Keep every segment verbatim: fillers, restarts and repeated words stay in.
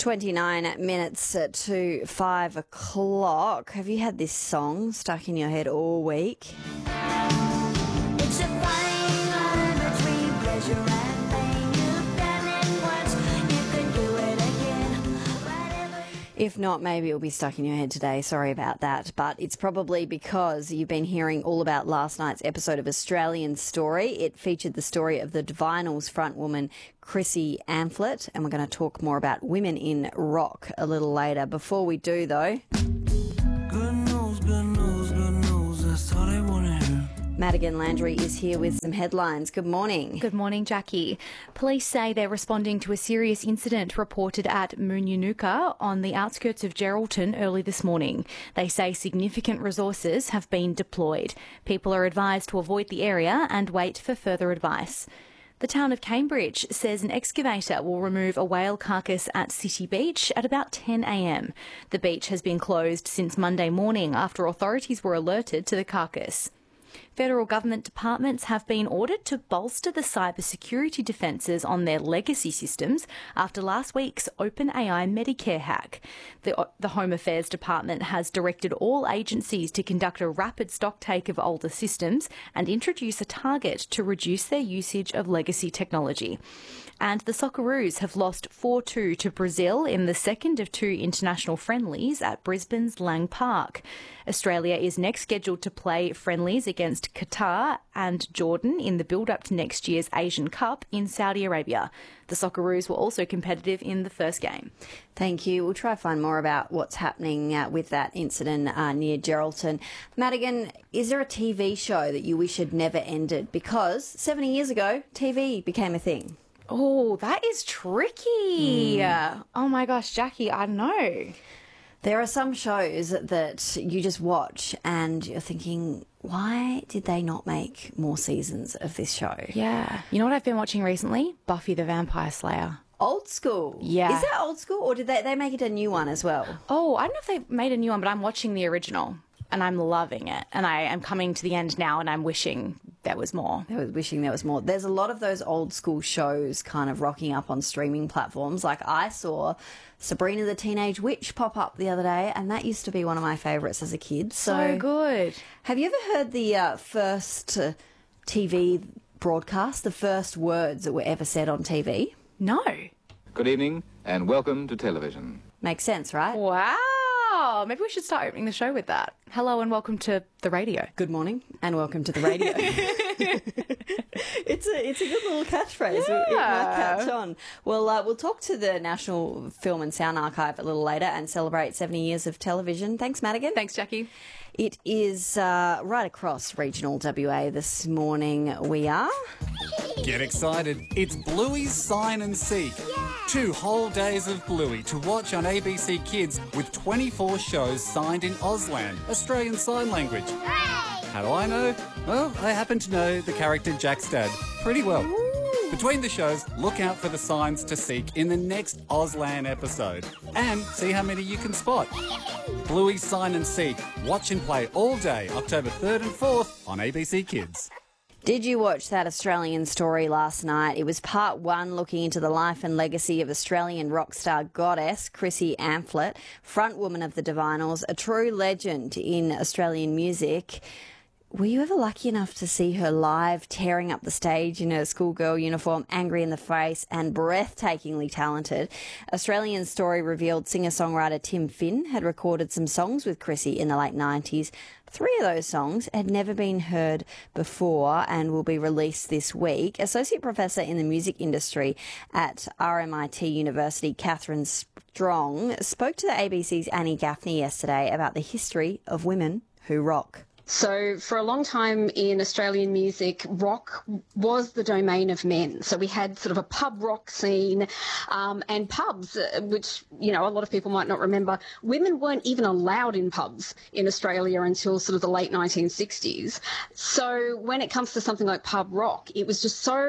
twenty-nine minutes to five o'clock. Have you had this song stuck in your head all week? It's a fine line between pleasure and pain. You've done it once, you can do it again. Whatever. If not, maybe it'll be stuck in your head today. Sorry about that. But it's probably because you've been hearing all about last night's episode of Australian Story. It featured the story of the Divinals frontwoman Chrissy Amphlett, and we're going to talk more about women in rock a little later. Before we do, though, Good news, good news, good news, that's all they want to hear. Madigan Landry is here with some headlines. Good morning. Good morning, Jackie. Police say they're responding to a serious incident reported at Moonyanuka on the outskirts of Geraldton early this morning. They say significant resources have been deployed. People are advised to avoid the area and wait for further advice. The town of Cambridge says an excavator will remove a whale carcass at City Beach at about ten a m. The beach has been closed since Monday morning after authorities were alerted to the carcass. Federal government departments have been ordered to bolster the cybersecurity defences on their legacy systems after last week's OpenAI Medicare hack. The, the Home Affairs Department has directed all agencies to conduct a rapid stocktake of older systems and introduce a target to reduce their usage of legacy technology. And the Socceroos have lost four two to Brazil in the second of two international friendlies at Brisbane's Lang Park. Australia is next scheduled to play friendlies against Qatar and Jordan in the build-up to next year's Asian Cup in Saudi Arabia. The Socceroos were also competitive in the first game. Thank you. We'll try to find more about what's happening uh, with that incident uh, near Geraldton. Madigan, is there a T V show that you wish had never ended? Because seventy years ago, T V became a thing. Oh, that is tricky. Mm. Oh my gosh, Jackie, I don't know. There are some shows that you just watch and you're thinking, why did they not make more seasons of this show? Yeah. You know what I've been watching recently? Buffy the Vampire Slayer. Old school? Yeah. Is that old school or did they, they make it a new one as well? Oh, I don't know if they made a new one, but I'm watching the original and I'm loving it. And I am coming to the end now and I'm wishing there was more. I was wishing there was more. There's a lot of those old school shows kind of rocking up on streaming platforms. Like I saw Sabrina the Teenage Witch pop up the other day, and that used to be one of my favourites as a kid. So, so good. Have you ever heard the uh, first uh, T V broadcast, the first words that were ever said on T V? No. Good evening and welcome to television. Makes sense, right? Wow. Maybe we should start opening the show with that. Hello and welcome to the radio. Good morning and welcome to the radio. It's a it's a good little catchphrase. Yeah. It might catch on. Well, uh, we'll talk to the National Film and Sound Archive a little later and celebrate seventy years of television. Thanks, Madigan. Thanks, Jackie. It is uh, right across regional W A this morning. We are. Get excited. It's Bluey's Sign and Seek. Two whole days of Bluey to watch on A B C Kids with twenty-four shows signed in Auslan, Australian Sign Language. How do I know? Well, I happen to know the character Jack's dad pretty well. Ooh. Between the shows, look out for the signs to seek in the next Auslan episode and see how many you can spot. Bluey's Sign and Seek. Watch and play all day, October third and fourth on A B C Kids. Did you watch that Australian Story last night? It was part one looking into the life and legacy of Australian rock star goddess Chrissy Amphlett, frontwoman of the Divinals, a true legend in Australian music. Were you ever lucky enough to see her live tearing up the stage in her schoolgirl uniform, angry in the face and breathtakingly talented? Australian Story revealed singer-songwriter Tim Finn had recorded some songs with Chrissy in the late nineties. Three of those songs had never been heard before and will be released this week. Associate Professor in the Music Industry at R M I T University, Catherine Strong, spoke to the A B C's Annie Gaffney yesterday about the history of women who rock. So for a long time in Australian music, rock was the domain of men. So we had sort of a pub rock scene um, and pubs, uh, which, you know, a lot of people might not remember. Women weren't even allowed in pubs in Australia until sort of the late nineteen sixties. So when it comes to something like pub rock, it was just so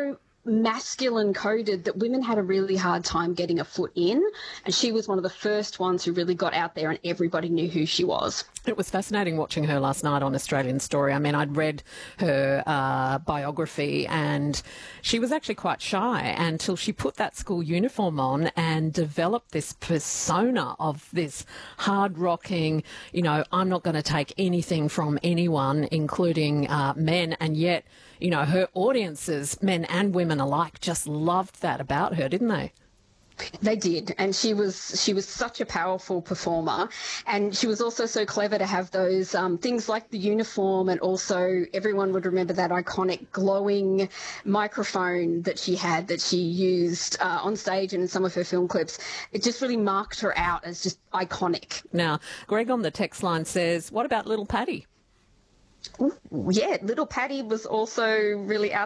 masculine coded that women had a really hard time getting a foot in, and she was one of the first ones who really got out there and everybody knew who she was. It was fascinating watching her last night on Australian Story. I mean, I'd read her uh, biography and she was actually quite shy until she put that school uniform on and developed this persona of this hard-rocking, you know, I'm not going to take anything from anyone, including uh, men, and yet, you know, her audiences, men and women alike, just loved that about her, didn't they? They did, and she was she was such a powerful performer, and she was also so clever to have those um, things like the uniform, and also everyone would remember that iconic glowing microphone that she had that she used uh, on stage and in some of her film clips. It just really marked her out as just iconic. Now, Greg on the text line says, what about Little Patty? Yeah, Little Patty was also really